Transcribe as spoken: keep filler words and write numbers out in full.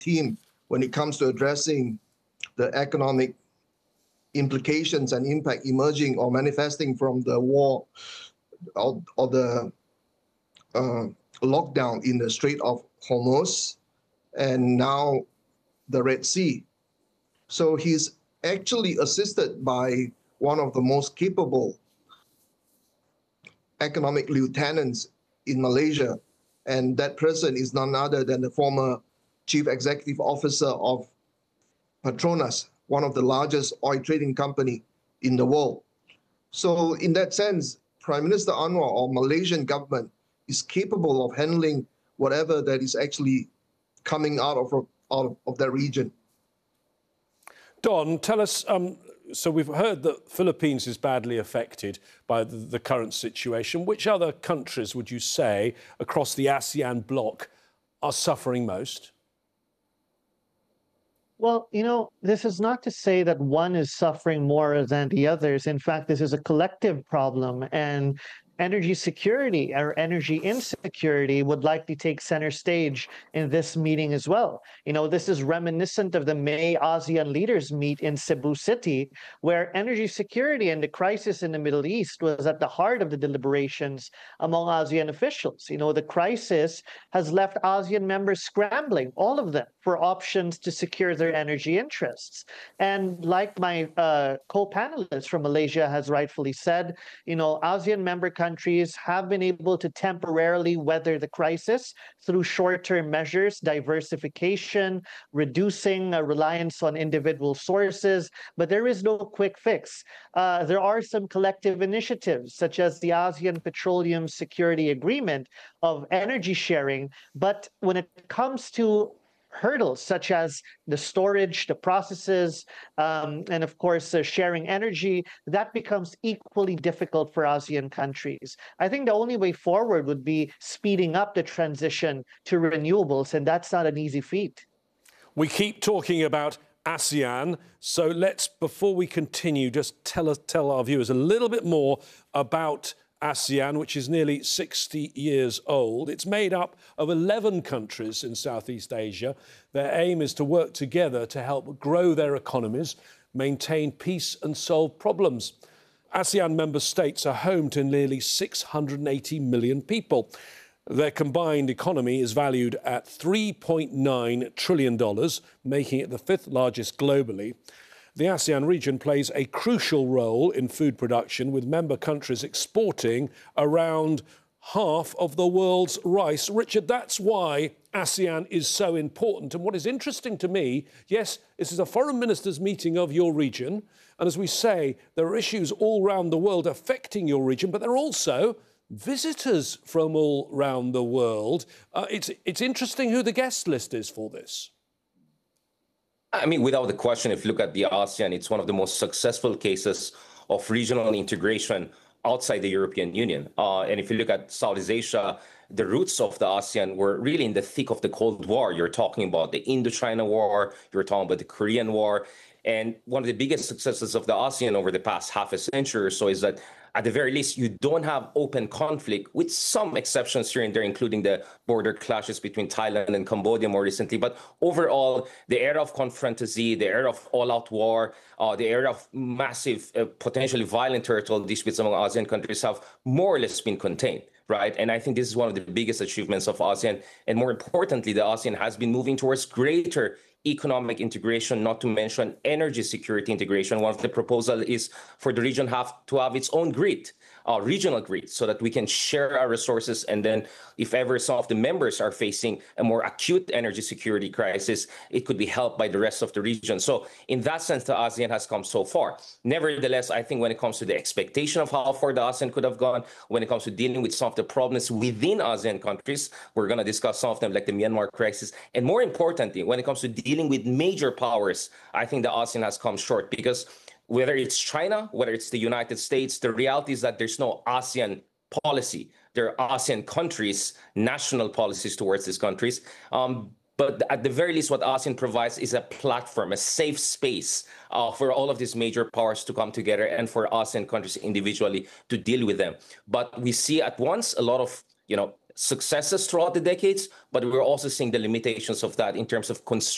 team when it comes to addressing the economic implications and impact emerging or manifesting from the war or, or the uh, lockdown in the Strait of Hormuz and now the Red Sea. So he's actually assisted by one of the most capable economic lieutenants in Malaysia, and that person is none other than the former chief executive officer of Petronas, one of the largest oil trading company in the world. So in that sense, Prime Minister Anwar or Malaysian government is capable of handling whatever that is actually coming out of, out of, of that region. Don, tell us, um, so we've heard that Philippines is badly affected by the, the current situation. Which other countries would you say across the ASEAN bloc are suffering most? Well, you know, this is not to say that one is suffering more than the others. In fact, this is a collective problem, and energy security or energy insecurity would likely take center stage in this meeting as well. You know, this is reminiscent of the May ASEAN leaders meet in Cebu City, where energy security and the crisis in the Middle East was at the heart of the deliberations among ASEAN officials. You know, the crisis has left ASEAN members scrambling, all of them, for options to secure their energy interests. And like my uh, co-panelist from Malaysia has rightfully said, you know, ASEAN member countries countries have been able to temporarily weather the crisis through short-term measures, diversification, reducing uh, reliance on individual sources, but there is no quick fix. Uh, there are some collective initiatives, such as the ASEAN Petroleum Security Agreement of energy sharing, but when it comes to hurdles such as the storage, the processes, um, and of course, uh, sharing energy, that becomes equally difficult for ASEAN countries. I think the only way forward would be speeding up the transition to renewables, and that's not an easy feat. We keep talking about ASEAN, so let's, before we continue, just tell us, tell our viewers a little bit more about ASEAN, which is nearly sixty years old. It's made up of eleven countries in Southeast Asia. Their aim is to work together to help grow their economies, maintain peace and solve problems. ASEAN member states are home to nearly six hundred eighty million people. Their combined economy is valued at three point nine trillion dollars, making it the fifth largest globally. The ASEAN region plays a crucial role in food production, with member countries exporting around half of the world's rice. Richard, that's why ASEAN is so important. And what is interesting to me, yes, this is a foreign ministers' meeting of your region. And as we say, there are issues all around the world affecting your region, but there are also visitors from all around the world. Uh, it's, it's interesting who the guest list is for this. I mean, without the question, if you look at the ASEAN, it's one of the most successful cases of regional integration outside the European Union. Uh, and if you look at Southeast Asia, the roots of the ASEAN were really in the thick of the Cold War. You're talking about the Indochina War, you're talking about the Korean War. And one of the biggest successes of the ASEAN over the past half a century or so is that, at the very least, you don't have open conflict, with some exceptions here and there, including the border clashes between Thailand and Cambodia more recently. But overall, the era of confrontasy, the era of all-out war, uh, the era of massive, uh, potentially violent territorial disputes among ASEAN countries have more or less been contained. Right. And I think this is one of the biggest achievements of ASEAN. And more importantly, the ASEAN has been moving towards greater economic integration, not to mention energy security integration. One of the proposals is for the region have to have its own grid, uh, regional grid, so that we can share our resources. And then if ever some of the members are facing a more acute energy security crisis, it could be helped by the rest of the region. So in that sense, the ASEAN has come so far. Nevertheless, I think when it comes to the expectation of how far the ASEAN could have gone, when it comes to dealing with some of the problems within ASEAN countries, we're going to discuss some of them, like the Myanmar crisis. And more importantly, when it comes to dealing with major powers, I think the ASEAN has come short, because whether it's China, whether it's the United States, the reality is that there's no ASEAN policy. There are ASEAN countries, national policies towards these countries. Um, but at the very least, what ASEAN provides is a platform, a safe space uh, for all of these major powers to come together and for ASEAN countries individually to deal with them. But we see at once a lot of, you know, successes throughout the decades, but we're also seeing the limitations of that in terms of constraints